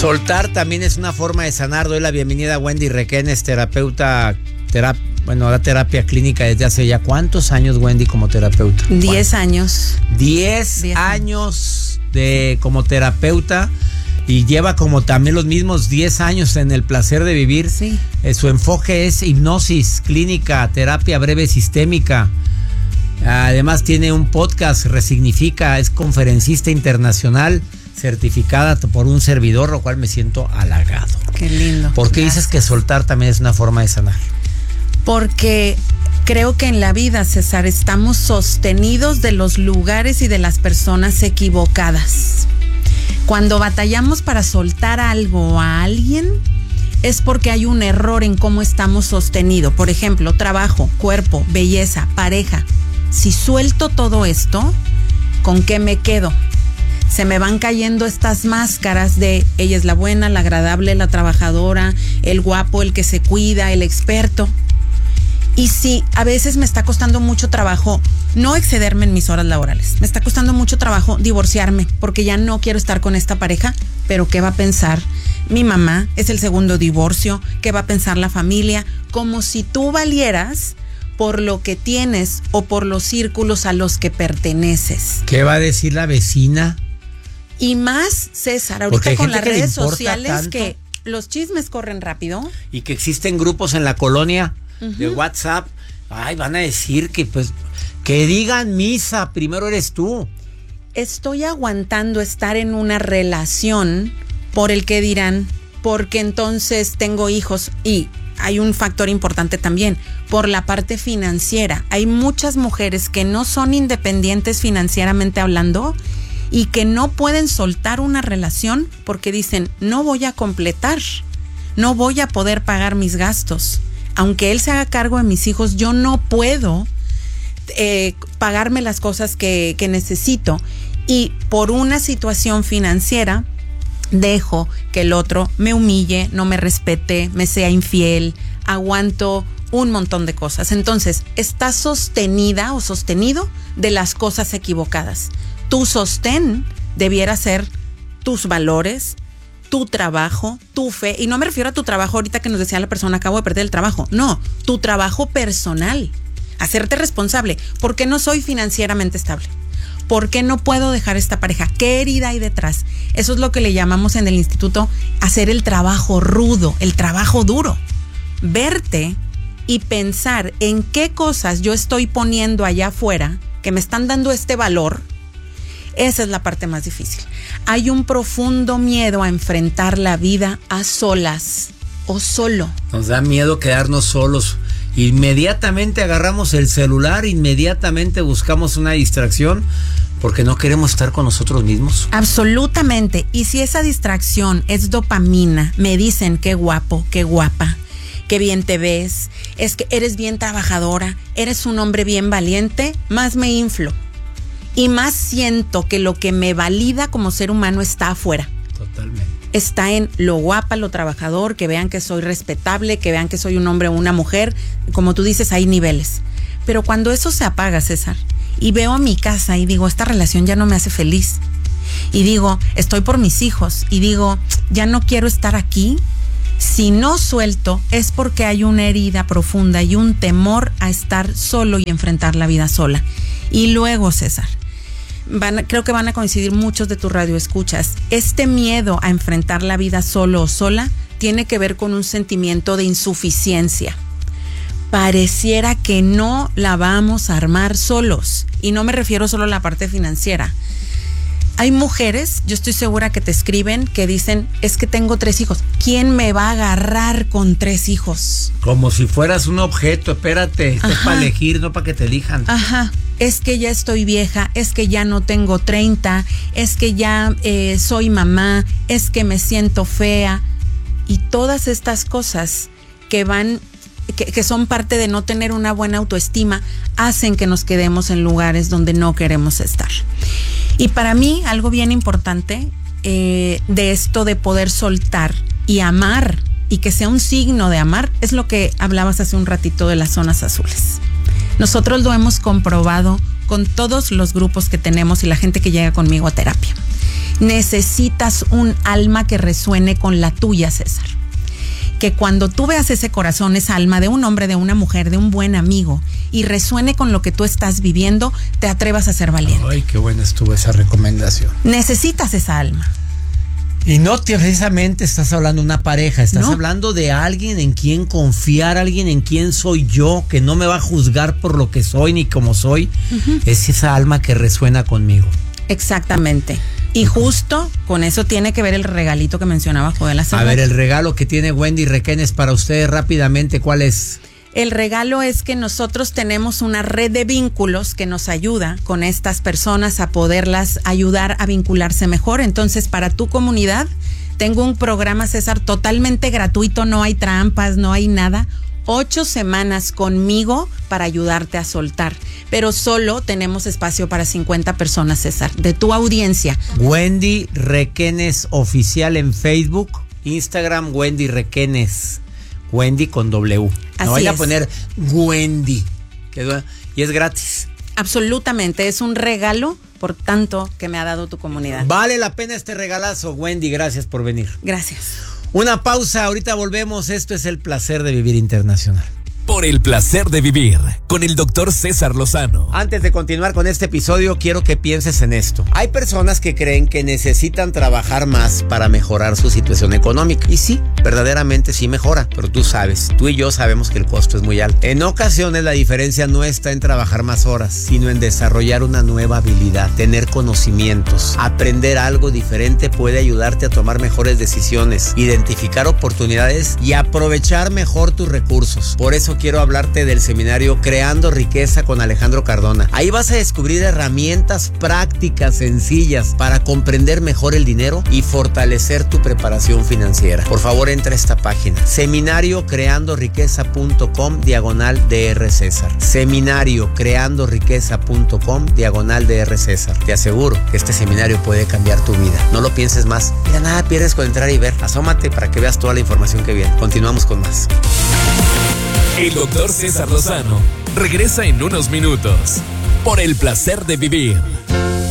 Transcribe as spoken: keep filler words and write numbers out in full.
Soltar también es una forma de sanar. Doy la bienvenida a Wendy Requenes, terapeuta, terap, bueno, da terapia clínica desde hace ya ¿cuántos años, Wendy, como terapeuta? Diez años. Diez, Diez años de como terapeuta y lleva como también los mismos diez años en el placer de vivir. Sí. Eh, su enfoque es hipnosis clínica, terapia breve sistémica. Además tiene un podcast, Resignifica, es conferencista internacional, certificada por un servidor, lo cual me siento halagado. Qué lindo. ¿Por qué dices que soltar también es una forma de sanar? Porque creo que en la vida, César, estamos sostenidos de los lugares y de las personas equivocadas. Cuando batallamos para soltar algo a alguien, es porque hay un error en cómo estamos sostenidos. Por ejemplo, trabajo, cuerpo, belleza, pareja. Si suelto todo esto, ¿con qué me quedo? Se me van cayendo estas máscaras de ella es la buena, la agradable, la trabajadora, el guapo, el que se cuida, el experto. Y sí, a veces me está costando mucho trabajo no excederme en mis horas laborales. Me está costando mucho trabajo divorciarme porque ya no quiero estar con esta pareja. Pero ¿qué va a pensar mi mamá? Es el segundo divorcio. ¿Qué va a pensar la familia? Como si tú valieras por lo que tienes o por los círculos a los que perteneces. ¿Qué va a decir la vecina? Y más, César, ahorita con las redes sociales tanto, que los chismes corren rápido. Y que existen grupos en la colonia uh-huh. de WhatsApp. Ay, van a decir que pues que digan misa, primero eres tú. Estoy aguantando estar en una relación por el que dirán, porque entonces tengo hijos y hay un factor importante también, por la parte financiera. Hay muchas mujeres que no son independientes financieramente hablando y que no pueden soltar una relación porque dicen, no voy a completar, no voy a poder pagar mis gastos. Aunque él se haga cargo de mis hijos, yo no puedo eh, pagarme las cosas que, que necesito. Y por una situación financiera, dejo que el otro me humille, no me respete, me sea infiel, aguanto un montón de cosas. Entonces, está sostenida o sostenido de las cosas equivocadas. Tu sostén debiera ser tus valores, tu trabajo, tu fe. Y no me refiero a tu trabajo ahorita que nos decía la persona, acabo de perder el trabajo. No, tu trabajo personal. Hacerte responsable. ¿Por qué no soy financieramente estable? ¿Por qué no puedo dejar esta pareja? ¿Qué herida hay detrás? Eso es lo que le llamamos en el instituto hacer el trabajo rudo, el trabajo duro. Verte y pensar en qué cosas yo estoy poniendo allá afuera que me están dando este valor. Esa es la parte más difícil. Hay un profundo miedo a enfrentar la vida a solas o solo. Nos da miedo quedarnos solos. Inmediatamente agarramos el celular, inmediatamente buscamos una distracción porque no queremos estar con nosotros mismos. Absolutamente. Y si esa distracción es dopamina, me dicen qué guapo, qué guapa, qué bien te ves, es que eres bien trabajadora, eres un hombre bien valiente, más me inflo. Y más siento que lo que me valida como ser humano está afuera. Totalmente. Está en lo guapa, lo trabajador, que vean que soy respetable, que vean que soy un hombre o una mujer. Como tú dices, hay niveles. Pero cuando eso se apaga, César, y veo a mi casa y digo, esta relación ya no me hace feliz. Y digo, estoy por mis hijos. Y digo, ya no quiero estar aquí. Si no suelto, es porque hay una herida profunda y un temor a estar solo y enfrentar la vida sola. Y luego, César, Van, creo que van a coincidir muchos de tus radioescuchas. Este miedo a enfrentar la vida solo o sola tiene que ver con un sentimiento de insuficiencia. Pareciera que no la vamos a armar solos. Y no me refiero solo a la parte financiera. Hay mujeres, yo estoy segura que te escriben, que dicen, es que tengo tres hijos. ¿Quién me va a agarrar con tres hijos? Como si fueras un objeto, espérate, es para elegir, no para que te elijan. Ajá, es que ya estoy vieja, es que ya no tengo treinta, es que ya eh, soy mamá, es que me siento fea. Y todas estas cosas que van, que, que son parte de no tener una buena autoestima, hacen que nos quedemos en lugares donde no queremos estar. Y para mí, algo bien importante eh, de esto de poder soltar y amar, y que sea un signo de amar, es lo que hablabas hace un ratito de las zonas azules. Nosotros lo hemos comprobado con todos los grupos que tenemos y la gente que llega conmigo a terapia. Necesitas un alma que resuene con la tuya, César. Que cuando tú veas ese corazón, esa alma de un hombre, de una mujer, de un buen amigo y resuene con lo que tú estás viviendo, te atrevas a ser valiente. Ay, qué buena estuvo esa recomendación. Necesitas esa alma. Y no te, precisamente estás hablando de una pareja, estás No. hablando de alguien en quien confiar, alguien en quien soy yo, que no me va a juzgar por lo que soy ni como soy. Uh-huh. Es esa alma que resuena conmigo. Exactamente. Y justo con eso tiene que ver el regalito que mencionaba Joel hace A ver, el regalo que tiene Wendy Requenes para ustedes rápidamente, ¿cuál es? El regalo es que nosotros tenemos una red de vínculos que nos ayuda con estas personas a poderlas ayudar a vincularse mejor. Entonces, para tu comunidad, tengo un programa, César, totalmente gratuito, no hay trampas, no hay nada. Ocho semanas conmigo para ayudarte a soltar. Pero solo tenemos espacio para cincuenta personas, César, de tu audiencia. Wendy Requenes Oficial en Facebook, Instagram, Wendy Requenes. Wendy con W. Así no vaya es. a poner Wendy. Y es gratis. Absolutamente, es un regalo por tanto que me ha dado tu comunidad. Vale la pena este regalazo, Wendy, gracias por venir. Gracias. Una pausa, ahorita volvemos. Esto es El Placer de Vivir Internacional. Por el placer de vivir, con el doctor César Lozano. Antes de continuar con este episodio, quiero que pienses en esto. Hay personas que creen que necesitan trabajar más para mejorar su situación económica. Y sí, verdaderamente sí mejora. Pero tú sabes, tú y yo sabemos que el costo es muy alto. En ocasiones la diferencia no está en trabajar más horas, sino en desarrollar una nueva habilidad, tener conocimientos. Aprender algo diferente puede ayudarte a tomar mejores decisiones, identificar oportunidades y aprovechar mejor tus recursos. Por eso quiero hablarte del seminario Creando Riqueza con Alejandro Cardona. Ahí vas a descubrir herramientas prácticas sencillas para comprender mejor el dinero y fortalecer tu preparación financiera. Por favor, entra a esta página, seminario creando riqueza punto com diagonal dr César. seminario creando riqueza punto com diagonal dr César. Te aseguro que este seminario puede cambiar tu vida. No lo pienses más. Mira, nada pierdes con entrar y ver. Asómate para que veas toda la información que viene. Continuamos con más. El doctor César Lozano regresa en unos minutos por el placer de vivir.